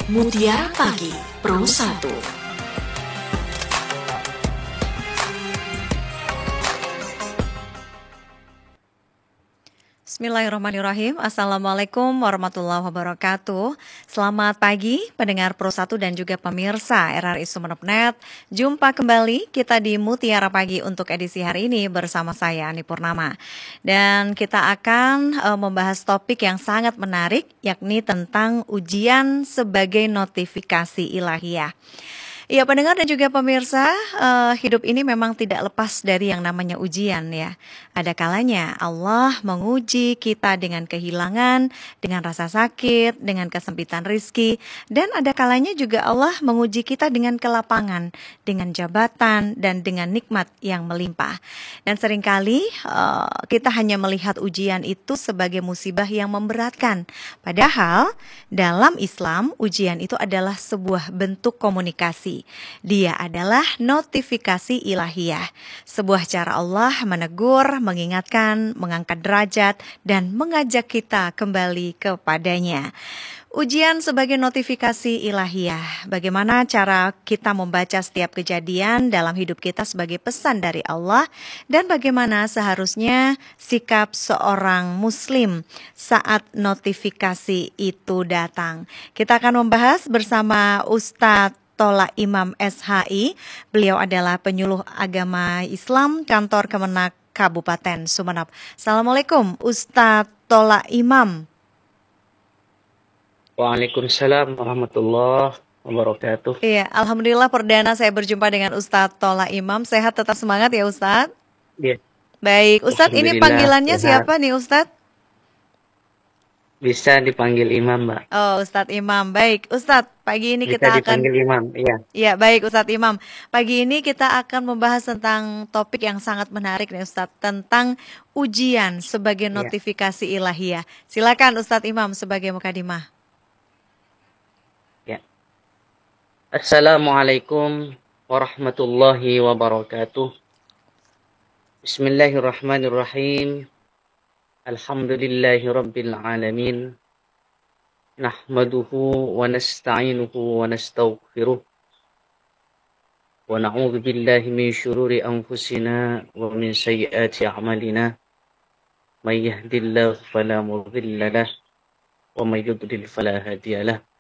Mutiara Pagi Pro 1. Bismillahirrahmanirrahim. Assalamualaikum warahmatullahi wabarakatuh. Selamat pagi pendengar Pro 1 dan juga pemirsa RRI Sumeneb.net. Jumpa kembali kita di Mutiara Pagi untuk edisi hari ini bersama saya Ani Purnama. Dan kita akan membahas topik yang sangat menarik, yakni tentang ujian sebagai notifikasi ilahiyah. Ya, pendengar dan juga pemirsa, hidup ini memang tidak lepas dari yang namanya ujian ya. Ada kalanya Allah menguji kita dengan kehilangan, dengan rasa sakit, dengan kesempitan rizki. Dan ada kalanya juga Allah menguji kita dengan kelapangan, dengan jabatan, dan dengan nikmat yang melimpah. Dan seringkali kita hanya melihat ujian itu sebagai musibah yang memberatkan. Padahal dalam Islam, ujian itu adalah sebuah bentuk komunikasi. Dia adalah notifikasi ilahiyah, sebuah cara Allah menegur, mengingatkan, mengangkat derajat, dan mengajak kita kembali kepadanya. Ujian sebagai notifikasi ilahiyah. Bagaimana cara kita membaca setiap kejadian dalam hidup kita sebagai pesan dari Allah, dan bagaimana seharusnya sikap seorang muslim saat notifikasi itu datang. Kita akan membahas bersama Ustadz Thola Imam SHI. Beliau adalah penyuluh agama Islam kantor Kemenak Kabupaten Sumeneb. Assalamualaikum Ustadz Thola Imam. Waalaikumsalam warahmatullahi wabarakatuh. Iya, alhamdulillah perdana saya berjumpa dengan Ustadz Thola Imam. Sehat, tetap semangat ya Ustadz? Ya. Baik, Ustadz ini panggilannya sehat. siapa nih Ustadz? Bisa dipanggil Imam, Mbak. Oh, Ustadz Imam. Baik, Ustadz, pagi ini Bisa kita dipanggil Imam, iya. Ya, baik Ustadz Imam. Pagi ini kita akan membahas tentang topik yang sangat menarik nih Ustadz, tentang ujian sebagai notifikasi ilahiyah. Silakan Ustadz Imam sebagai mukadimah. Ya. Assalamualaikum warahmatullahi wabarakatuh. Bismillahirrahmanirrahim. Alhamdulillahi rabbil alamin. Nahmaduhu wa nasta'inuhu wa nastaghfiruh. Wa na'udzu billahi min syururi anfusina wa min sayyiati a'malina. May yahdihillahu fala mudilla lahu wa may yudlil fala hadiya lahu.